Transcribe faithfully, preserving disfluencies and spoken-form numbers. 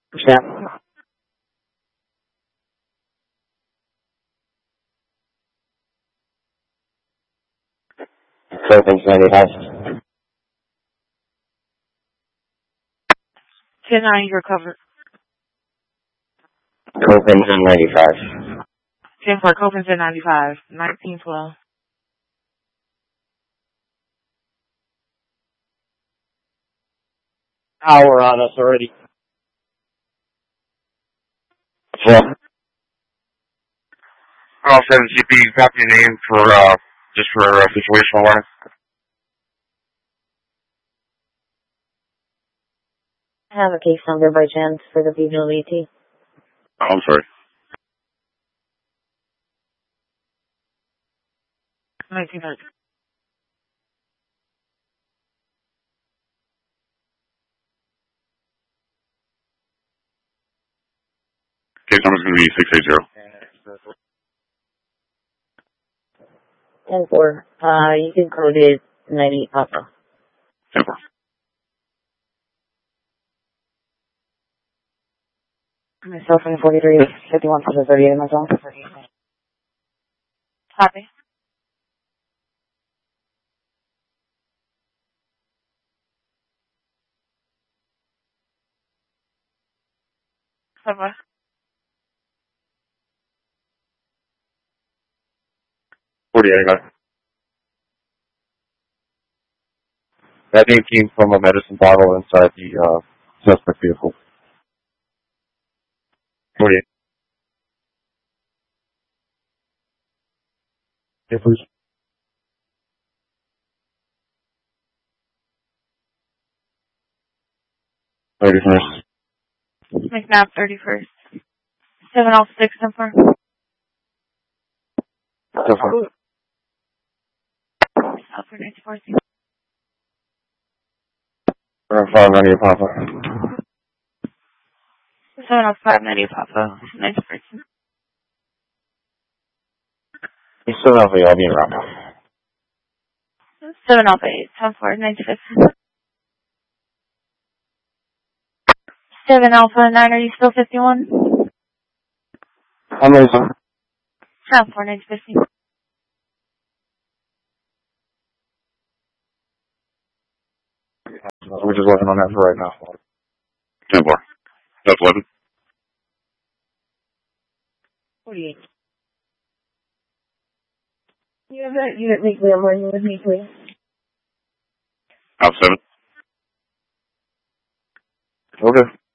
percent. Copens ninety-five. ten nine, you're covered. Copens in ninety-five. ten four, Copens in ninety-five. nineteen twelve. Hour on us already. Yeah. Call seven C P, copy your name for, uh, just for uh, situational awareness. Have a case number by chance for the female E T. Oh, I'm sorry. nineteen thirty. Case number's going to be six eight zero. ten four. Uh, you can code it ninety Papa. ten four. Myself in forty-three, fifty-one, thirty-eight in my phone. Copy. Cover. forty-eight, I got it. That name came from a medicine bottle inside the uh, suspect vehicle. forty-eight. Yeah, please. thirty-first. McNabb, thirty-first. seven oh six, ten four. Different. Alfred, nineteen fourteen. Five ninety Papa. seven oh five, ninety Papa. nineteen fourteen. You still have the I'll be around. seven oh eight, ten four, nineteen fifteen. seven Alpha nine, are you still fifty-one? I'm listening. ten four, nineteen fifteen. We're just working on that for right now. ten four. That's eleven. forty-eight. You have that unit weekly on morning with me, please. Out seven. Okay.